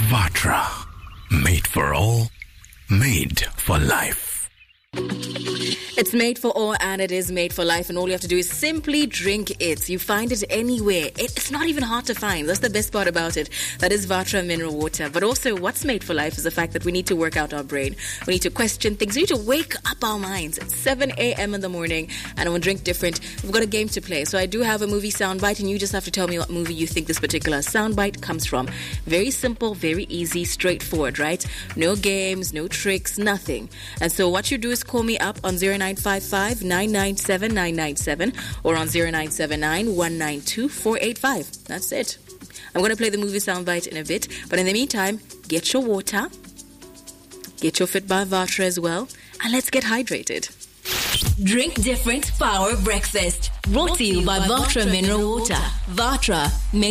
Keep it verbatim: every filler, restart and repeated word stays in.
Vatra. Made for all, made for life. It's made for all and it is made for life, and all you have to do is simply drink it. You find it anywhere. It's not even hard to find. That's the best part about it. That is Vatra mineral water. But also what's made for life is the fact that we need to work out our brain. We need to question things. We need to wake up our minds at seven a.m. in the morning, and I want to drink different. We've got a game to play. So I do have a movie soundbite, and you just have to tell me what movie you think this particular soundbite comes from. Very simple, very easy, straightforward, right? No games, no tricks, nothing. And so what you do is call me up on zero nine five five, nine nine seven, nine nine seven or on zero nine seven nine, one nine two, four eight five. That's it. I'm going to play the movie soundbite in a bit, but in the meantime, get your water, get your Fit by Vatra as well, and let's get hydrated. Drink different, power breakfast. Brought to you by Vatra Mineral Water. Vatra.